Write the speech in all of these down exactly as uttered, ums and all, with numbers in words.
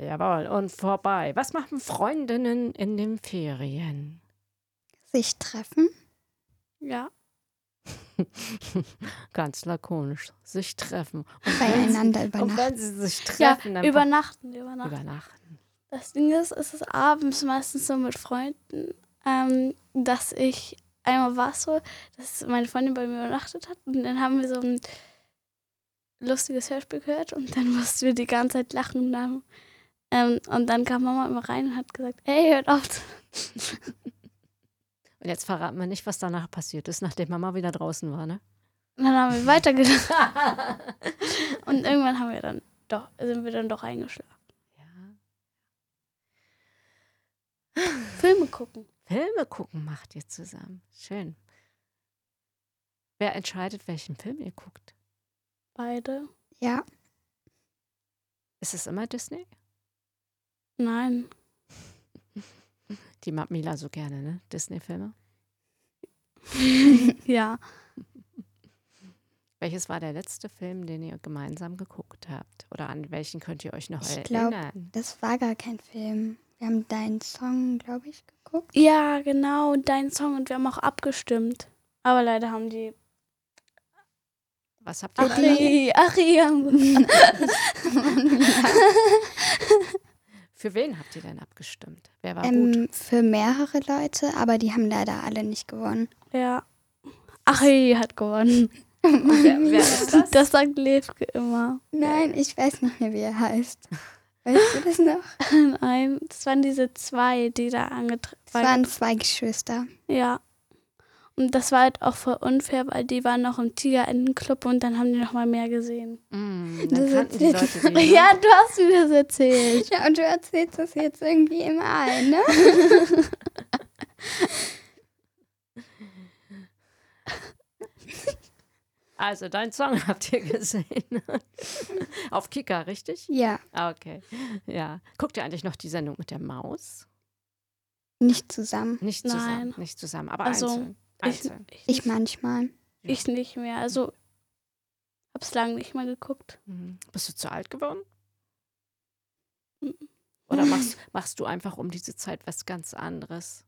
Jawohl, und vorbei. Was machen Freundinnen in den Ferien? Sich treffen. Ja. Ganz lakonisch. Sich treffen. Und Beieinander wenn sie, und übernachten. wenn sie sich Ja, treffen, dann übernachten, übernachten. übernachten. Das Ding ist, es ist abends meistens so mit Freunden, ähm, dass ich, einmal war es so, dass meine Freundin bei mir übernachtet hat und dann haben wir so ein lustiges Hörspiel gehört und dann mussten wir die ganze Zeit lachen und dann, ähm, und dann kam Mama immer rein und hat gesagt, hey, hört auf. zu-" Und jetzt verraten wir nicht, was danach passiert ist, nachdem Mama wieder draußen war, ne? Und dann haben wir weitergelacht und irgendwann haben wir dann doch, sind wir dann doch eingeschlafen. Ja. Filme gucken. Filme gucken macht ihr zusammen. Schön. Wer entscheidet, welchen Film ihr guckt? Beide. Ja. Ist es immer Disney? Nein. Die mag Mila so gerne, ne? Disney-Filme. Ja. Welches war der letzte Film, den ihr gemeinsam geguckt habt? Oder an welchen könnt ihr euch noch Ich glaube, erinnern? das war gar kein Film. Wir haben deinen Song, glaube ich, geguckt. Ja, genau, dein Song und wir haben auch abgestimmt. Aber leider haben die Was habt ihr da? Ari, Ari haben Für wen habt ihr denn abgestimmt? Wer war gut? Ähm, für mehrere Leute, aber die haben leider alle nicht gewonnen. Ja. Ari hat gewonnen. Wer, wer ist das? Das sagt Levke immer. Nein, ich weiß nicht mehr, wie er heißt. Weißt du das noch? Nein, das waren diese zwei, die da Es angetreten waren zwei Geschwister. Ja. Und das war halt auch voll unfair, weil die waren noch im Tigerentenclub und dann haben die noch mal mehr gesehen. Mm, dann Das kannten die erzählt- Leute die, ne? Ja, du hast mir das erzählt. Ja, und du erzählst das jetzt irgendwie immer allen, ne? Also, deinen Song habt ihr gesehen. Auf Kika, richtig? Ja, Ah, okay. Ja. Guckt ihr eigentlich noch die Sendung mit der Maus? nicht zusammen. Nicht zusammen. Nein. Nicht zusammen, aber Also, einzeln. Ich, Einzeln. ich, Ich nicht, manchmal. ich nicht mehr. Also, hab's lange nicht mehr geguckt. Mhm. Bist du zu alt geworden? Mhm. Oder machst, machst du einfach um diese Zeit was ganz anderes?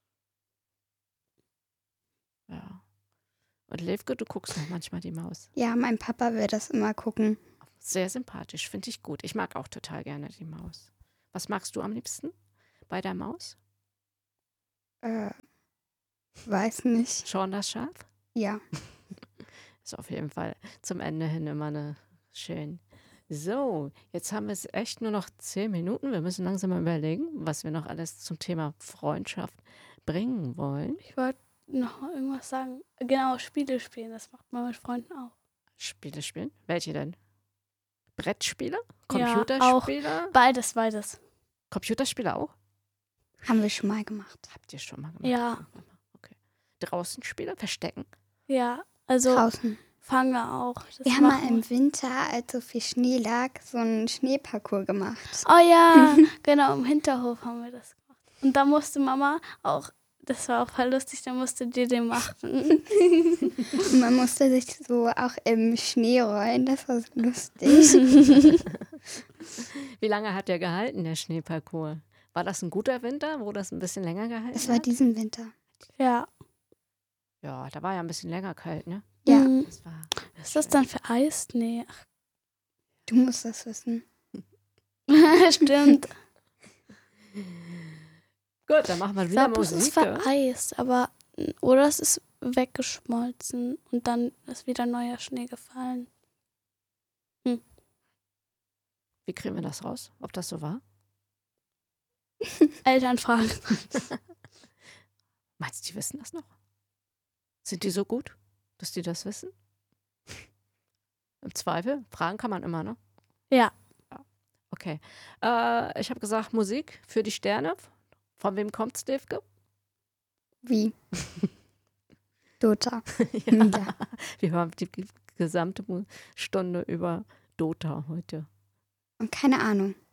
Ja. Und Levke, du guckst noch manchmal die Maus. Ja, mein Papa will das immer gucken. Sehr sympathisch, finde ich gut. Ich mag auch total gerne die Maus. Was magst du am liebsten bei der Maus? Äh, weiß nicht. Schon das Schaf? Ja. Ist auf jeden Fall zum Ende hin immer eine schön. So, jetzt haben wir es echt nur noch zehn Minuten. Wir müssen langsam mal überlegen, was wir noch alles zum Thema Freundschaft bringen wollen. Ich wollte noch mal irgendwas sagen. Genau, Spiele spielen, das macht man mit Freunden auch. Spiele spielen? Welche denn? Brettspiele? Ja, Computerspiele? Beides, beides. Computerspiele auch? Haben wir schon mal gemacht. Habt ihr schon mal gemacht? Ja. Okay. Draußen Spiele? Verstecken? Ja, also Draußen. Fange auch. Das Wir haben mal machen im Winter, als so viel Schnee lag, so einen Schneeparcours gemacht. Oh ja, genau, im Hinterhof haben wir das gemacht. Und da musste Mama auch, das war auch voll lustig, da musste die den machen. Und man musste sich so auch im Schnee rollen, das war so lustig. Wie lange hat der gehalten, der Schneeparcours? War das ein guter Winter, wo das ein bisschen länger gehalten Das war hat? diesen Winter. Ja. Ja, da war ja ein bisschen länger kalt, ne? Ja. Mhm. Das war Ist das dann vereist? Nee. Du musst das wissen. Ach, stimmt. gut, dann machen wir Ich wieder glaube, es ist Musik. ja? vereist, aber oder es ist weggeschmolzen und dann ist wieder neuer Schnee gefallen. Wie kriegen wir das raus, ob das so war? Eltern fragen. Meinst du, die wissen das noch? Sind die so gut, dass die das wissen? Im Zweifel, fragen kann man immer, ne? Ja. Okay. Äh, ich habe gesagt, Musik für die Sterne. Von wem kommt's, Levke? Wie? Dota. ja. Ja. Wir hören die gesamte Mu- Stunde über Dota heute. Und keine Ahnung.